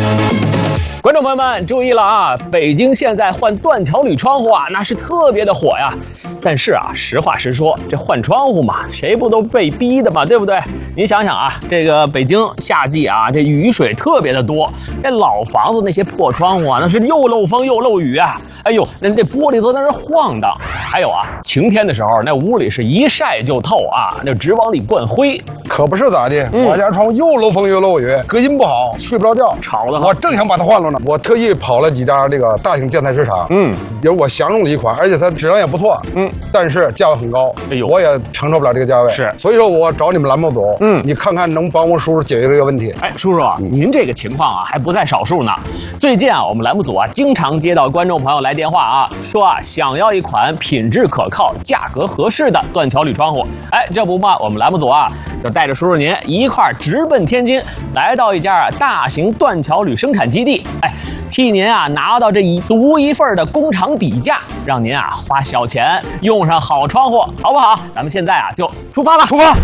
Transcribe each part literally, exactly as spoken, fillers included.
观众朋友们注意了啊！北京现在换断桥铝窗户啊，那是特别的火呀。但是啊，实话实说，这换窗户嘛，谁不都被逼的嘛，对不对？你想想啊，这个北京夏季啊，这雨水特别的多，这老房子那些破窗户啊，那是又漏风又漏雨啊。哎呦，那这玻璃都在那晃荡。还有啊，晴天的时候，那屋里是一晒就透啊，那直往里灌灰。 可不是咋的， 嗯、 我家窗户又漏风又漏雨，隔音不好，睡不着觉， 吵得我正想把它换了呢。我特意跑了几家这个大型建材市场，嗯，有我相中的一款，而且它质量也不错，嗯，但是价位很高，哎呦，我也承受不了这个价位， 是， 所以说我找你们栏目组，嗯，你看看能帮我叔叔解决这个问题。 哎，叔叔，嗯、您这个情况啊还不在少数呢。最近啊，我们栏目组啊经常接到观众朋友来电话啊，说啊想要一款品质可靠、价格合适的断桥铝窗户。哎，这不嘛，我们栏目组啊就带着叔叔您一块儿直奔天津，来到一家啊大型断桥铝生产基地，哎。替您啊拿到这一独一份的工厂底价，让您啊花小钱用上好窗户，好不好？咱们现在啊就出发吧，出发！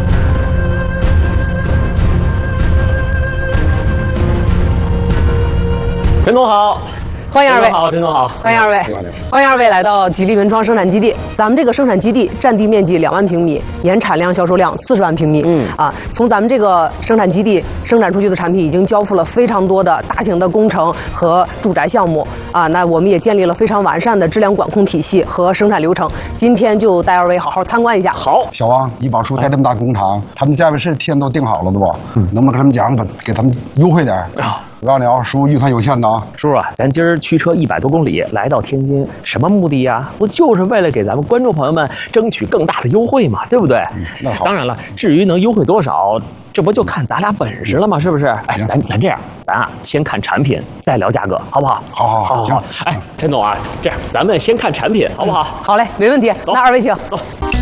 陈总好。 欢迎二位， 好，陈总好， 欢迎二位，欢迎二位来到吉利文窗生产基地。咱们这个生产基地占地面积两万平米，年产量、销售量四十万平米。嗯啊，从咱们这个生产基地生产出去的产品，已经交付了非常多的大型的工程和住宅项目啊。那我们也建立了非常完善的质量管控体系和生产流程。今天就带二位好好参观一下。 好， 小王，你把叔带这么大工厂，他们价位是提前都定好了的不？嗯，能不能跟他们讲，把给他们优惠点啊？我告诉你啊，叔预算有限的啊。 叔叔啊，咱今儿驱车一百多公里来到天津，什么目的呀？不就是为了给咱们观众朋友们争取更大的优惠嘛，对不对？嗯，那好。当然了，至于能优惠多少，这不就看咱俩本事了吗？是不是？哎，咱咱这样，咱啊先看产品，再聊价格，好不好？ 好好好， 好。哎，陈总啊，这样咱们先看产品，好不好？ 嗯、好嘞，没问题。那二位请走。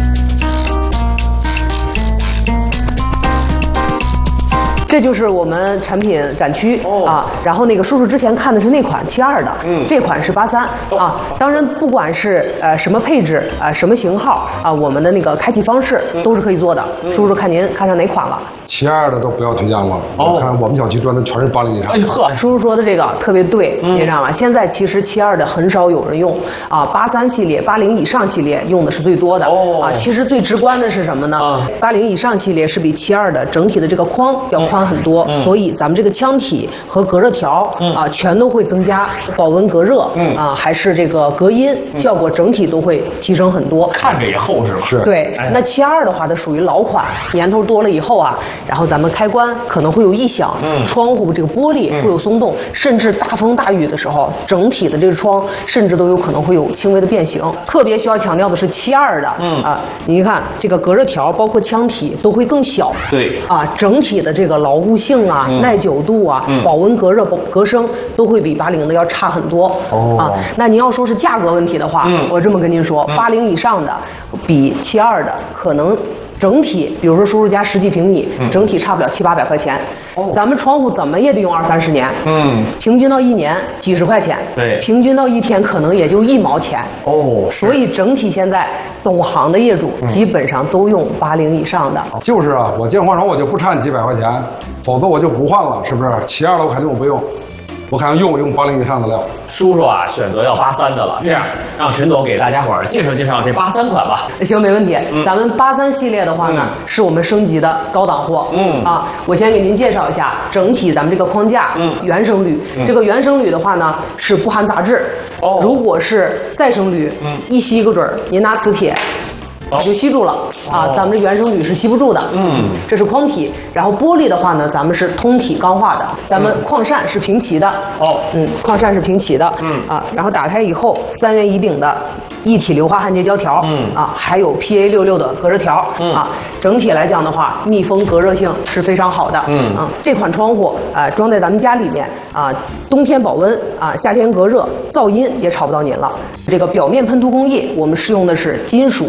这就是我们产品展区、哦、啊，然后那个叔叔之前看的是那款七二的，嗯，这款是八三、哦、啊。当然，不管是呃什么配置啊、呃，什么型号啊，我们的那个开启方式都是可以做的。嗯、叔叔看您看上哪款了？ 七二的都不要推荐了，哦、我看我们小区装的全是八零以上。 哎呦呵， 叔叔说的这个特别对，嗯、你知道吗？现在其实七二的很少有人用啊，八三系列、八零以上系列用的是最多的。哦啊，其实最直观的是什么呢？八零、啊、以上系列是比七二的整体的这个框要宽很多。嗯，所以咱们这个腔体和隔热条、嗯、啊，全都会增加保温隔热，嗯啊，还是这个隔音、嗯、效果整体都会提升很多。 看着也厚实吧？ 是。 对，哎、那七二的话，它属于老款，年头多了以后啊，然后咱们开关可能会有异响，嗯，窗户这个玻璃会有松动，嗯、甚至大风大雨的时候，整体的这个窗甚至都有可能会有轻微的变形。特别需要强调的是七二的，嗯啊，你看这个隔热条包括腔体都会更小， 对， 啊，整体的这个牢固性啊、嗯、耐久度啊、嗯、保温隔热、隔声都会比八零的要差很多。哦啊，那您要说是价格问题的话，嗯、我这么跟您说，八零、嗯、以上的比七二的可能整体，比如说叔叔家十几平米，嗯、整体差不了七八百块钱。哦，咱们窗户怎么也得用二三十年，嗯，平均到一年几十块钱， 对， 平均到一天可能也就一毛钱。哦，所以整体现在懂行的业主基本上都用八零以上的。 嗯、就是啊，我建换窗我就不差你几百块钱，否则我就不换了，是不是？七二的我肯定我不用。我看用用八零以上的料。 叔叔啊，选择要八三的了。这样，让陈总给大家伙儿介绍介绍这八三款吧。 行，没问题。嗯、咱们八三系列的话呢，嗯、是我们升级的高档货。嗯啊，我先给您介绍一下整体咱们这个框架。嗯，原生铝。嗯、这个原生铝的话呢，是不含杂质。哦。如果是再生铝，嗯，一吸个准儿，您拿磁铁。就吸住了啊！咱们这原生铝是吸不住的，嗯，这是框体。然后玻璃的话呢，咱们是通体钢化的，咱们矿扇是平齐的，哦，嗯，矿扇是平齐的，嗯啊，然后打开以后，三元乙丙的一体硫化焊接胶条，嗯啊，还有 P A 六六的隔热条，嗯啊，整体来讲的话，密封隔热性是非常好的，嗯啊，这款窗户啊装在咱们家里面啊，冬天保温啊，夏天隔热，噪音也吵不到您了。这个表面喷涂工艺，我们使用的是金属。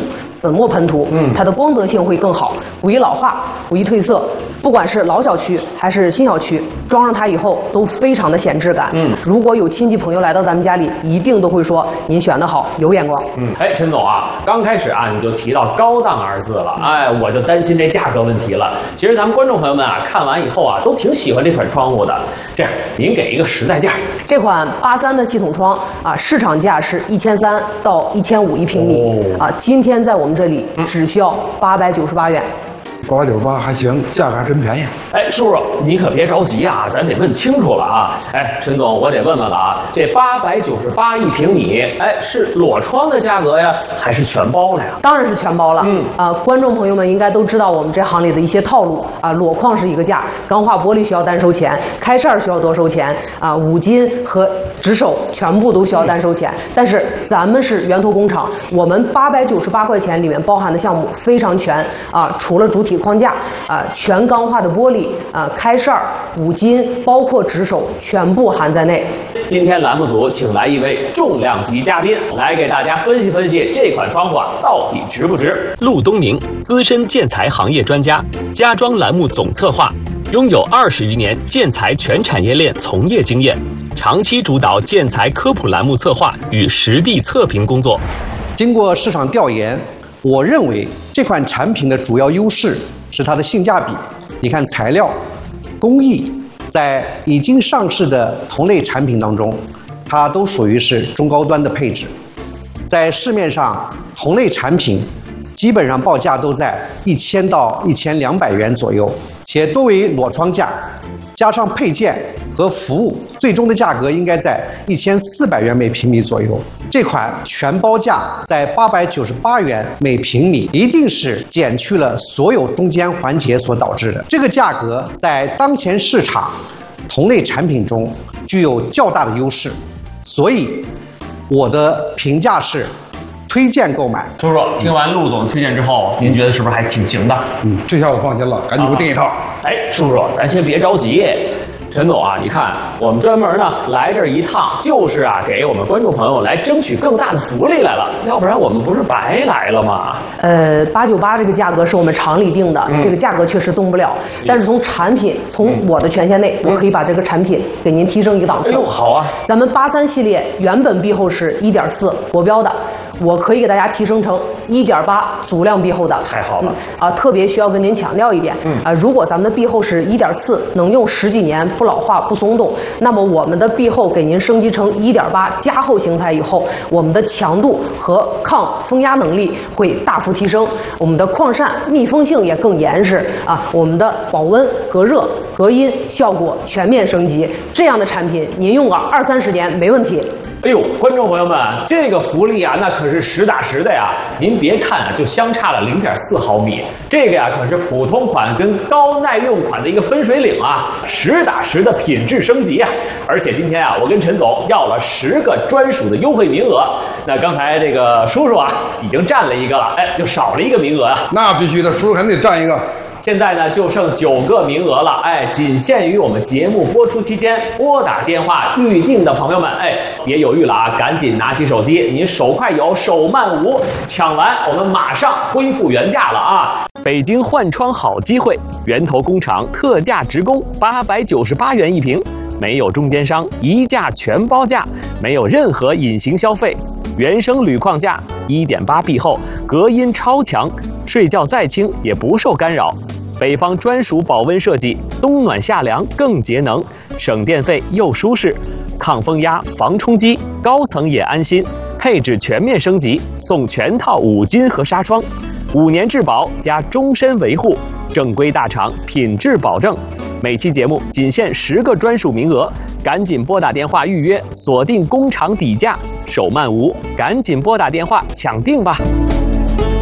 粉末喷涂，嗯，它的光泽性会更好，不易老化，不易褪色。不管是老小区还是新小区，装上它以后都非常的显质感。嗯，如果有亲戚朋友来到咱们家里，一定都会说您选的好，有眼光。 嗯，哎，陈总啊，刚开始啊你就提到高档二字了，哎，我就担心这价格问题了。其实咱们观众朋友们啊，看完以后啊，都挺喜欢这款窗户的。这样，您给一个实在价。 这款八三的系统窗啊，市场价是一千三到一千五一平米、哦、啊，今天在我们这里只需要八百九十八元。 八百九十八还行，价格还真便宜。 哎，叔叔，你可别着急啊，咱得问清楚了啊。哎，陈总，我得问问了啊，这八百九十八一平米，哎，是裸窗的价格呀，还是全包了呀？ 当然是全包了。嗯啊，观众朋友们应该都知道我们这行里的一些套路啊，裸框是一个价，钢化玻璃需要单收钱，开扇需要多收钱啊，五金和直手全部都需要单收钱。嗯、但是咱们是源头工厂，我们八百九十八块钱里面包含的项目非常全啊，除了主体框架啊、呃，全钢化的玻璃啊、呃，开扇、五金，包括直手，全部含在内。 今天栏目组请来一位重量级嘉宾，来给大家分析分析这款窗户啊到底值不值。 陆东明，资深建材行业专家，家装栏目总策划，拥有二十余年建材全产业链从业经验，长期主导建材科普栏目策划与实地测评工作。 经过市场调研，我认为这款产品的主要优势是它的性价比。你看材料、工艺，在已经上市的同类产品当中，它都属于是中高端的配置。在市面上，同类产品基本上报价都在一千到一千两百元左右，且多为裸窗架，加上配件和服务，最终的价格应该在一千四百元每平米左右。这款全包价在八百九十八元每平米，一定是减去了所有中间环节所导致的。这个价格在当前市场同类产品中具有较大的优势，所以我的评价是推荐购买。 叔叔，听完陆总推荐之后，您觉得是不是还挺行的？ 嗯，这下我放心了，赶紧给我订一套。 哎，叔叔，咱先别着急。陈总啊，你看我们专门呢来这一趟，就是啊给我们观众朋友来争取更大的福利来了，要不然我们不是白来了吗？ 呃，八九八这个价格是我们厂里定的，嗯、这个价格确实动不了。但是从产品，从我的权限内，嗯、我可以把这个产品给您提升一个档次。 哎呦，好啊！咱们八三系列原本壁厚是一点四国标的，我可以给大家提升成一点八足量壁厚的。 太好了！ 嗯、啊，特别需要跟您强调一点，嗯啊，如果咱们的壁厚是一点四，能用十几年不老化不松动，那么我们的壁厚给您升级成一点八加厚型材以后，我们的强度和抗风压能力会大幅提升，我们的矿扇密封性也更严实啊，我们的保温、隔热、隔音效果全面升级。这样的产品您用个二三十年没问题。 哎呦，观众朋友们，这个福利啊，那可是实打实的呀！您别看啊，就相差了零点四毫米，这个呀可是普通款跟高耐用款的一个分水岭啊，实打实的品质升级啊！而且今天啊，我跟陈总要了十个专属的优惠名额，那刚才这个叔叔啊已经占了一个了，哎，就少了一个名额啊。 那必须的，叔叔肯定得占一个。 现在呢，就剩九个名额了，哎，仅限于我们节目播出期间拨打电话预定的朋友们，哎，别犹豫了啊，赶紧拿起手机，您手快有，手慢无，抢完我们马上恢复原价了啊！北京换窗好机会，源头工厂特价直供，八百九十八元一平，没有中间商，一价全包价，没有任何隐形消费。原生铝框架，一点八壁厚，隔音超强，睡觉再轻也不受干扰。北方专属保温设计，冬暖夏凉更节能，省电费又舒适，抗风压、防冲击，高层也安心。配置全面升级，送全套五金和纱窗，五年质保加终身维护，正规大厂，品质保证。每期节目仅限十个专属名额，赶紧拨打电话预约，锁定工厂底价，手慢无，赶紧拨打电话抢定吧。